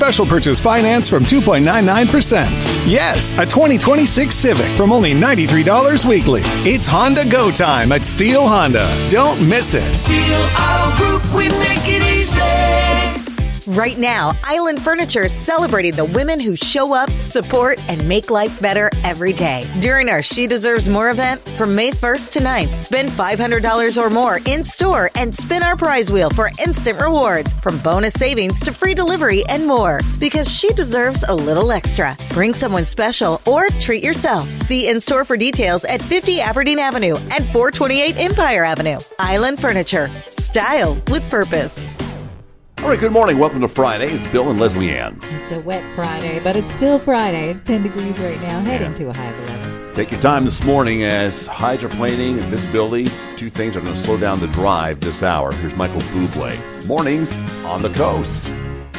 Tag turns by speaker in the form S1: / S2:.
S1: Special purchase finance from 2.99%. Yes, a 2026 Civic from only $93 weekly. It's Honda Go time at Steel Honda. Don't miss it.
S2: Steel Auto Group, we make it easy.
S3: Right now, Island Furniture is celebrating the women who show up, support, and make life better every day. During our She Deserves More event from May 1st to 9th, spend $500 or more in-store and spin our prize wheel for instant rewards, from bonus savings to free delivery and more. Because she deserves a little extra. Bring someone special or treat yourself. See in-store for details at 50 Aberdeen Avenue and 428 Empire Avenue. Island Furniture. Style with purpose.
S4: All right, good morning. Welcome to Friday. It's Bill and Leslie Ann.
S5: It's a wet Friday, but it's still Friday. It's 10 degrees right now, heading to a high of 11.
S4: Take your time this morning as hydroplaning and visibility, two things are going to slow down the drive this hour. Here's Michael Bublé. Mornings on the coast.